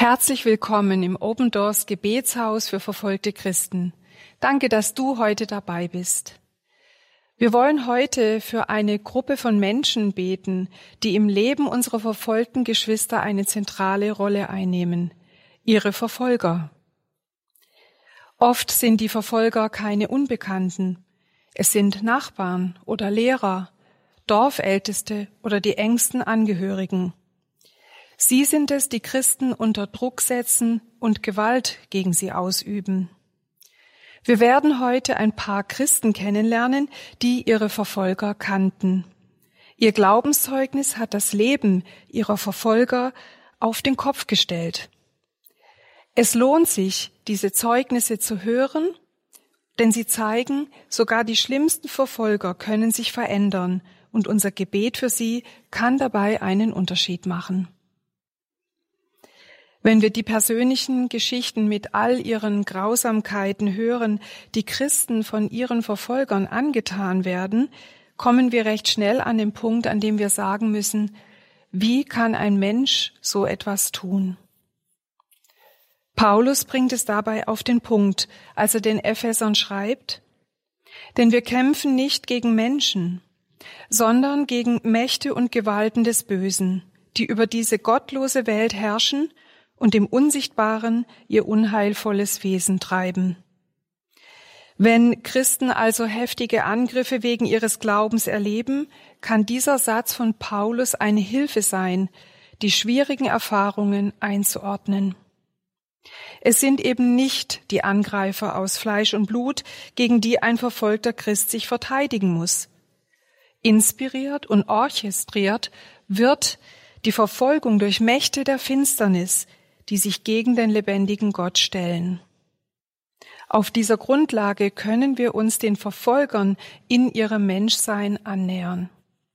Herzlich willkommen im Open Doors Gebetshaus für verfolgte Christen. Danke, dass du heute dabei bist. Wir wollen heute für eine Gruppe von Menschen beten, die im Leben unserer verfolgten Geschwister eine zentrale Rolle einnehmen, ihre Verfolger. Oft sind die Verfolger keine Unbekannten. Es sind Nachbarn oder Lehrer, Dorfälteste oder die engsten Angehörigen. Sie sind es, die Christen unter Druck setzen und Gewalt gegen sie ausüben. Wir werden heute ein paar Christen kennenlernen, die ihre Verfolger kannten. Ihr Glaubenszeugnis hat das Leben ihrer Verfolger auf den Kopf gestellt. Es lohnt sich, diese Zeugnisse zu hören, denn sie zeigen, sogar die schlimmsten Verfolger können sich verändern und unser Gebet für sie kann dabei einen Unterschied machen. Wenn wir die persönlichen Geschichten mit all ihren Grausamkeiten hören, die Christen von ihren Verfolgern angetan werden, kommen wir recht schnell an den Punkt, an dem wir sagen müssen, wie kann ein Mensch so etwas tun? Paulus bringt es dabei auf den Punkt, als er den Ephesern schreibt, denn wir kämpfen nicht gegen Menschen, sondern gegen Mächte und Gewalten des Bösen, die über diese gottlose Welt herrschen und im Unsichtbaren ihr unheilvolles Wesen treiben. Wenn Christen also heftige Angriffe wegen ihres Glaubens erleben, kann dieser Satz von Paulus eine Hilfe sein, die schwierigen Erfahrungen einzuordnen. Es sind eben nicht die Angreifer aus Fleisch und Blut, gegen die ein verfolgter Christ sich verteidigen muss. Inspiriert und orchestriert wird die Verfolgung durch Mächte der Finsternis, die sich gegen den lebendigen Gott stellen. Auf dieser Grundlage können wir uns den Verfolgern in ihrem Menschsein annähern.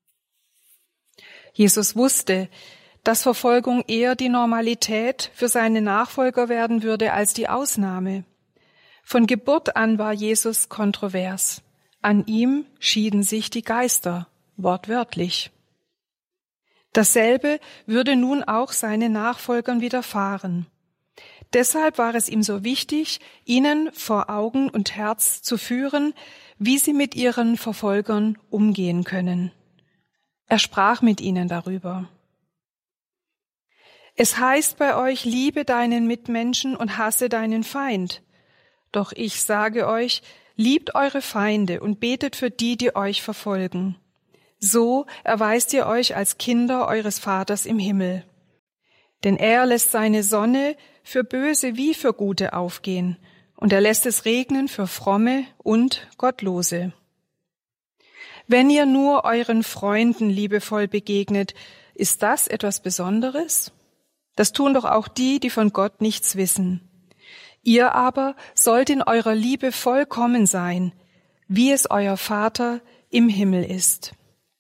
Jesus wusste, dass Verfolgung eher die Normalität für seine Nachfolger werden würde als die Ausnahme. Von Geburt an war Jesus kontrovers. An ihm schieden sich die Geister, wortwörtlich. Dasselbe würde nun auch seinen Nachfolgern widerfahren. Deshalb war es ihm so wichtig, ihnen vor Augen und Herz zu führen, wie sie mit ihren Verfolgern umgehen können. Er sprach mit ihnen darüber. Es heißt bei euch, liebe deinen Mitmenschen und hasse deinen Feind. Doch ich sage euch, liebt eure Feinde und betet für die, die euch verfolgen. So erweist ihr euch als Kinder eures Vaters im Himmel. Denn er lässt seine Sonne für Böse wie für Gute aufgehen, und er lässt es regnen für Fromme und Gottlose. Wenn ihr nur euren Freunden liebevoll begegnet, ist das etwas Besonderes? Das tun doch auch die, die von Gott nichts wissen. Ihr aber sollt in eurer Liebe vollkommen sein, wie es euer Vater im Himmel ist.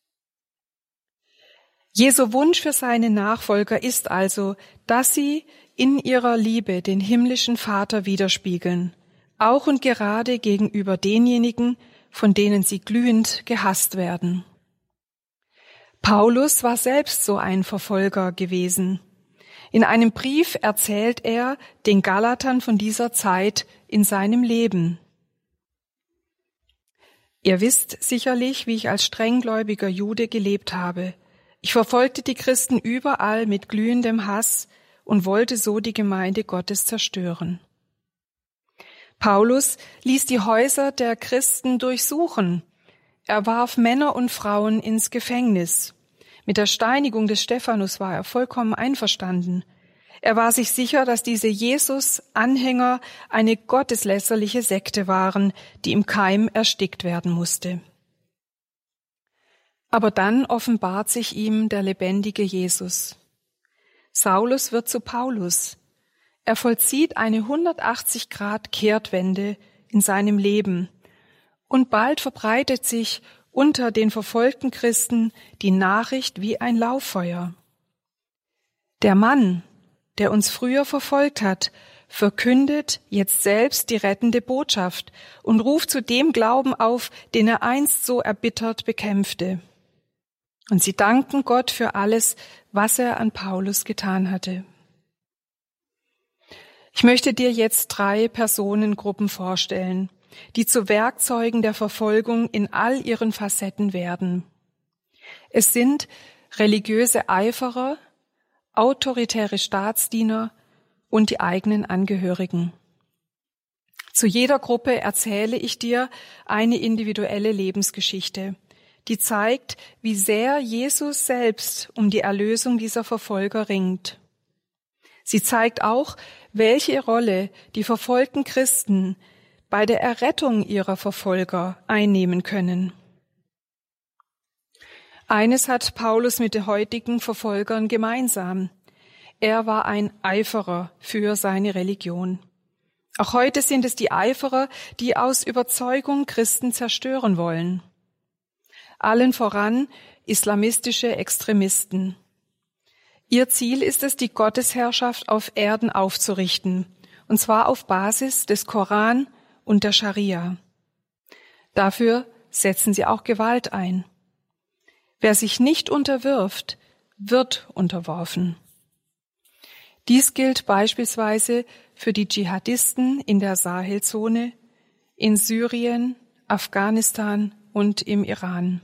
Jesu Wunsch für seine Nachfolger ist also, dass sie in ihrer Liebe den himmlischen Vater widerspiegeln, auch und gerade gegenüber denjenigen, von denen sie glühend gehasst werden. Paulus war selbst so ein Verfolger gewesen. In einem Brief erzählt er den Galatern von dieser Zeit in seinem Leben. Ihr wisst sicherlich, wie ich als strenggläubiger Jude gelebt habe. Ich verfolgte die Christen überall mit glühendem Hass und wollte so die Gemeinde Gottes zerstören. Paulus ließ die Häuser der Christen durchsuchen. Er warf Männer und Frauen ins Gefängnis. Mit der Steinigung des Stephanus war er vollkommen einverstanden. Er war sich sicher, dass diese Jesus-Anhänger eine gotteslästerliche Sekte waren, die im Keim erstickt werden musste. Aber dann offenbart sich ihm der lebendige Jesus. Saulus wird zu Paulus. Er vollzieht eine 180-Grad-Kehrtwende in seinem Leben. Und bald verbreitet sich unter den verfolgten Christen die Nachricht wie ein Lauffeuer. Der Mann, der uns früher verfolgt hat, verkündet jetzt selbst die rettende Botschaft und ruft zu dem Glauben auf, den er einst so erbittert bekämpfte. Und sie danken Gott für alles, was er an Paulus getan hatte. Ich möchte dir jetzt 3 Personengruppen vorstellen, die zu Werkzeugen der Verfolgung in all ihren Facetten werden. Es sind religiöse Eiferer, autoritäre Staatsdiener und die eigenen Angehörigen. Zu jeder Gruppe erzähle ich dir eine individuelle Lebensgeschichte, die zeigt, wie sehr Jesus selbst um die Erlösung dieser Verfolger ringt. Sie zeigt auch, welche Rolle die verfolgten Christen bei der Errettung ihrer Verfolger einnehmen können. Eines hat Paulus mit den heutigen Verfolgern gemeinsam. Er war ein Eiferer für seine Religion. Auch heute sind es die Eiferer, die aus Überzeugung Christen zerstören wollen. Allen voran islamistische Extremisten. Ihr Ziel ist es, die Gottesherrschaft auf Erden aufzurichten, und zwar auf Basis des Koran und der Scharia. Dafür setzen sie auch Gewalt ein. Wer sich nicht unterwirft, wird unterworfen. Dies gilt beispielsweise für die Dschihadisten in der Sahelzone, in Syrien, Afghanistan und im Iran.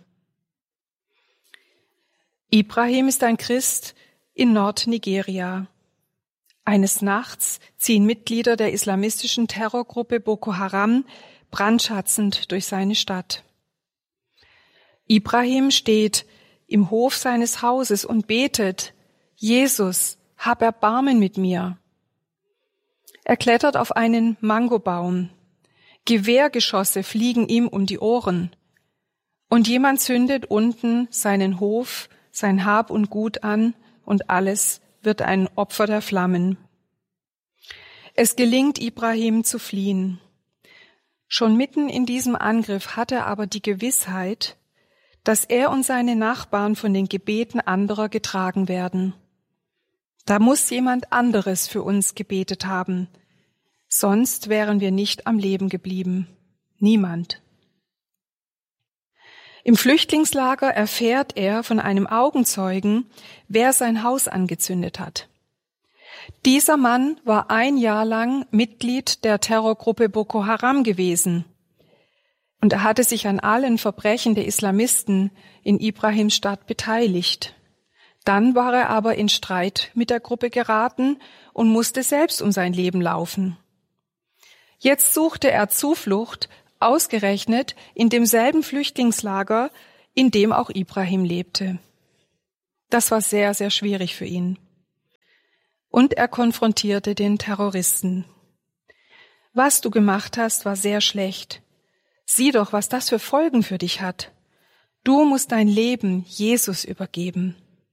Ibrahim ist ein Christ in Nordnigeria. Eines Nachts ziehen Mitglieder der islamistischen Terrorgruppe Boko Haram brandschatzend durch seine Stadt. Ibrahim steht im Hof seines Hauses und betet: Jesus, hab Erbarmen mit mir. Er klettert auf einen Mangobaum. Gewehrgeschosse fliegen ihm um die Ohren. Und jemand zündet unten seinen Hof, sein Hab und Gut an, und alles wird ein Opfer der Flammen. Es gelingt Ibrahim zu fliehen. Schon mitten in diesem Angriff hat er aber die Gewissheit, dass er und seine Nachbarn von den Gebeten anderer getragen werden. Da muss jemand anderes für uns gebetet haben, sonst wären wir nicht am Leben geblieben. Niemand. Im Flüchtlingslager erfährt er von einem Augenzeugen, wer sein Haus angezündet hat. Dieser Mann war 1 Jahr lang Mitglied der Terrorgruppe Boko Haram gewesen. Und er hatte sich an allen Verbrechen der Islamisten in Ibrahims Stadt beteiligt. Dann war er aber in Streit mit der Gruppe geraten und musste selbst um sein Leben laufen. Jetzt suchte er Zuflucht, ausgerechnet in demselben Flüchtlingslager, in dem auch Ibrahim lebte. Das war sehr, sehr schwierig für ihn. Und er konfrontierte den Terroristen. Was du gemacht hast, war sehr schlecht. Sieh doch, was das für Folgen für dich hat. Du musst dein Leben Jesus übergeben.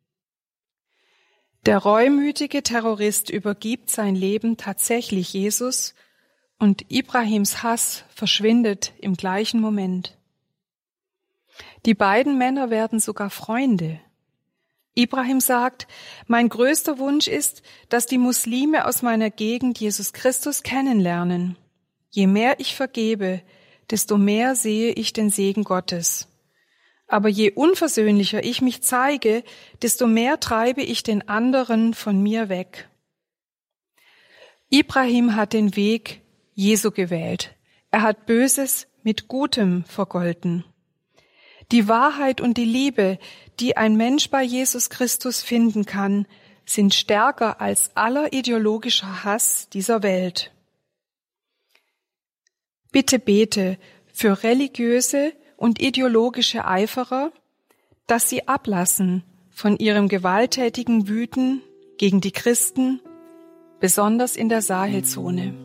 Der reumütige Terrorist übergibt sein Leben tatsächlich Jesus und Ibrahims Hass verschwindet im gleichen Moment. Die beiden Männer werden sogar Freunde. Ibrahim sagt: Mein größter Wunsch ist, dass die Muslime aus meiner Gegend Jesus Christus kennenlernen. Je mehr ich vergebe, desto mehr sehe ich den Segen Gottes. Aber je unversöhnlicher ich mich zeige, desto mehr treibe ich den anderen von mir weg. Ibrahim hat den Weg Jesu gewählt. Er hat Böses mit Gutem vergolten. Die Wahrheit und die Liebe, die ein Mensch bei Jesus Christus finden kann, sind stärker als aller ideologischer Hass dieser Welt. Bitte bete für religiöse und ideologische Eiferer, dass sie ablassen von ihrem gewalttätigen Wüten gegen die Christen, besonders in der Sahelzone.